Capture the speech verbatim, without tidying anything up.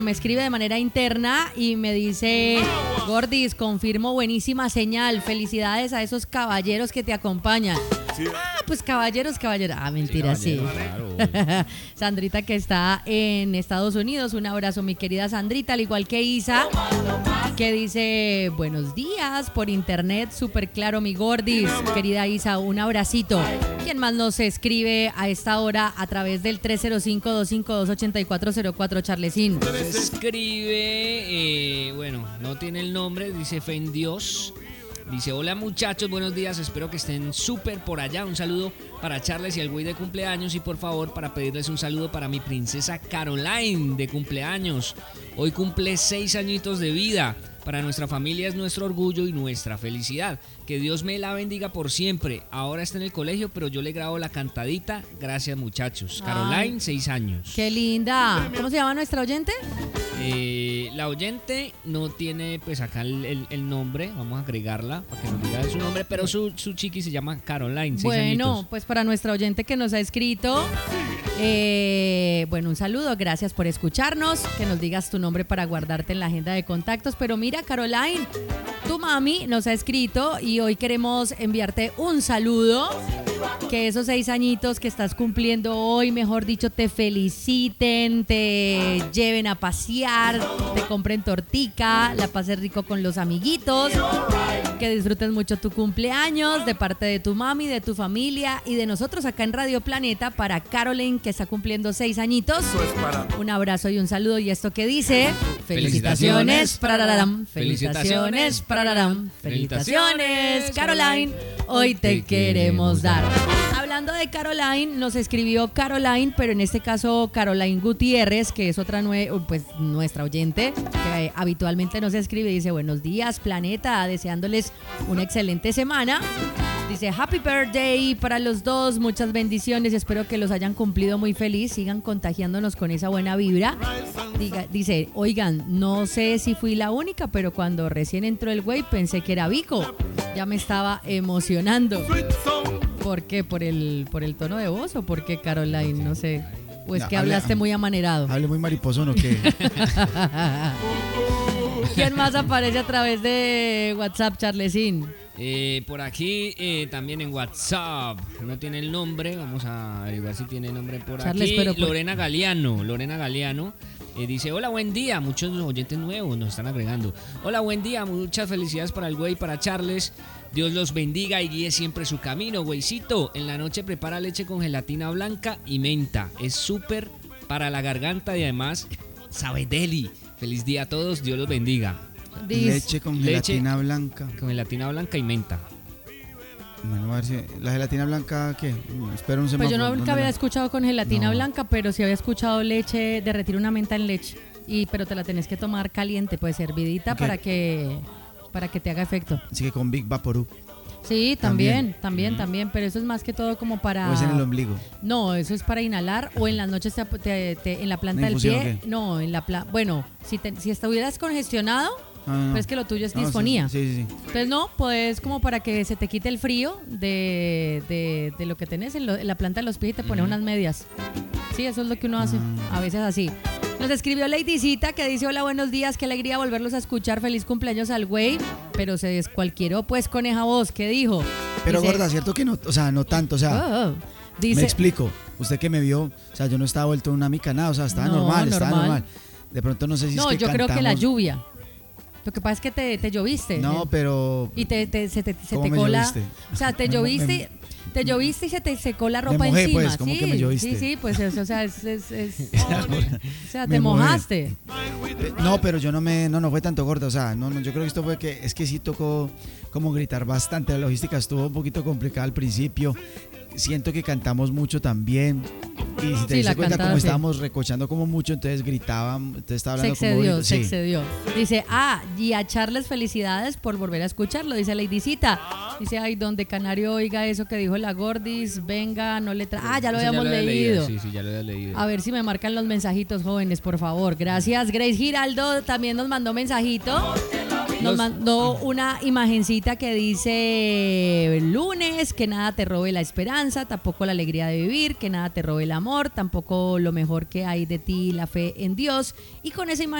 Me escribe de manera interna y me dice: Gordis, confirmo, buenísima señal. Felicidades a esos caballeros que te acompañan. Sí. Ah, pues caballeros, caballeros. Ah, mentira, sí. sí. Claro. Sandrita, que está en Estados Unidos. Un abrazo, mi querida Sandrita, al igual que Isa, que dice: buenos días por internet, súper claro, mi Gordis. Querida Isa, un abracito. ¿Quién más nos escribe a esta hora a través del tres cero cinco, dos cinco dos, ocho cuatro cero cuatro, Charlesín? Escribe, eh, bueno, no tiene el nombre, dice Fe en Dios. Dice: hola muchachos, buenos días, espero que estén súper por allá. Un saludo para Charles y el güey de cumpleaños, y por favor para pedirles un saludo para mi princesa Caroline de cumpleaños. Hoy cumple seis añitos de vida. Para nuestra familia es nuestro orgullo y nuestra felicidad. Que Dios me la bendiga por siempre. Ahora está en el colegio, pero yo le grabo la cantadita. Gracias muchachos. Caroline, seis años. ¡Qué linda! ¿Cómo se llama nuestra oyente? Eh, la oyente no tiene pues acá el, el, el nombre. Vamos a agregarla para que nos diga su nombre, pero su, su chiqui se llama Caroline, seis Bueno, añitos. pues para nuestra oyente que nos ha escrito, eh, bueno, un saludo, gracias por escucharnos. Que nos digas tu nombre para guardarte en la agenda de contactos. Pero mira, Caroline, tu mami nos ha escrito y hoy queremos enviarte un saludo. Que esos seis añitos que estás cumpliendo hoy, mejor dicho, te feliciten, te lleven a pasear, te compren tortica, la pases rico con los amiguitos, que disfrutes mucho tu cumpleaños de parte de tu mami, de tu familia y de nosotros acá en Radio Planeta. Para Caroline, que está cumpliendo seis añitos, un abrazo y un saludo. Y esto que dice: felicitaciones, prararam, felicitaciones, prararam, felicitaciones, Caroline, hoy te queremos dar. Hablando de Caroline, nos escribió Caroline, pero en este caso Caroline Gutiérrez, que es otra nue- pues nuestra oyente, que eh, habitualmente nos escribe y dice: buenos días, Planeta, deseándoles una excelente semana. Dice: happy birthday para los dos, muchas bendiciones, espero que los hayan cumplido muy feliz, sigan contagiándonos con esa buena vibra. Diga, dice: oigan, no sé si fui la única, pero cuando recién entró el güey pensé que era Vico, ya me estaba emocionando. ¿Por qué? ¿Por el, por el tono de voz o por qué, Caroline? No sé. ¿O es No, que hable, hablaste muy amanerado? Hable muy mariposón, ¿o qué? ¿Quién más aparece a través de WhatsApp, Charlesín? Eh, por aquí eh, también en WhatsApp, no tiene el nombre, vamos a averiguar si tiene nombre por Charles, aquí. pero por... Lorena Galeano, Lorena Galeano eh, dice: hola, buen día, muchos oyentes nuevos nos están agregando. Hola, buen día, muchas felicidades para el güey, para Charles. Dios los bendiga y guíe siempre su camino, güeycito. En la noche prepara leche con gelatina blanca y menta. Es súper para la garganta y además sabe deli. Feliz día a todos, Dios los bendiga. Dice, leche con gelatina leche blanca. Con gelatina blanca y menta. Bueno, a ver si la gelatina blanca, ¿qué? Espera un semáforo. Pues yo no, nunca había la... escuchado con gelatina no. blanca, pero sí había escuchado leche, derretir una menta en leche. Y pero te la tenés que tomar caliente, pues hervidita, okay, para que para que te haga efecto. Así que con Big Vaporub. Sí, también, también, también, uh-huh. también, pero eso es más que todo como para... ¿O es en el ombligo? No, eso es para inhalar, o en las noches te, te, te, en la planta del pie. No, en la pla... Bueno, si, te, si estuvieras congestionado, ah, no. Pero es que lo tuyo es no, disfonía. Sí, sí, sí. Entonces no, pues como para que se te quite el frío de, de, de lo que tenés en, lo, en la planta de los pies y te pones uh-huh. unas medias. Sí, eso es lo que uno hace, uh-huh. a veces así. Nos escribió Ladycita, que dice: hola, buenos días, qué alegría volverlos a escuchar, feliz cumpleaños al güey, pero se descualquieró pues coneja voz, ¿qué dijo? Pero dice, gorda, cierto que no, o sea, no tanto, o sea, oh, oh. Dice, me explico, usted que me vio, o sea, yo no estaba vuelto una micanada, o sea, estaba no, normal, normal, estaba normal. De pronto no sé si no, es que yo cantamos... creo que la lluvia. Lo que pasa es que te, te lloviste. No, pero... Y te, te, se te, se ¿cómo te me cola... lloviste? O sea, te lloviste... Te lloviste y se te secó la ropa me mojé, encima. Pues, ¿cómo sí, que me lloviste? sí, sí, pues eso, o sea, es, es, es o sea, te mojaste. No, pero yo no me, no, no fue tanto gorda, o sea, no, no, yo creo que esto fue que, es que sí tocó como gritar bastante, la logística estuvo un poquito complicada al principio, siento que cantamos mucho también, y si te sí, diste cuenta como sí. estábamos recochando como mucho, entonces gritaban, entonces estaba hablando se excedió, como... Se sí. excedió, dice, ah, y a Charles felicidades por volver a escucharlo, dice Ladycita, dice, ay, donde Canario oiga eso que dijo la Gordis, venga, no le tra... Ah, ya lo Eso habíamos ya lo leído. leído. Sí, sí, ya lo había leído. A ver si me marcan los mensajitos, jóvenes, por favor. Gracias, Grace Giraldo también nos mandó mensajito. Nos Los- mandó una imagencita que dice lunes, que nada te robe la esperanza, tampoco la alegría de vivir, que nada te robe el amor, tampoco lo mejor que hay de ti, la fe en Dios. Y con esa imagen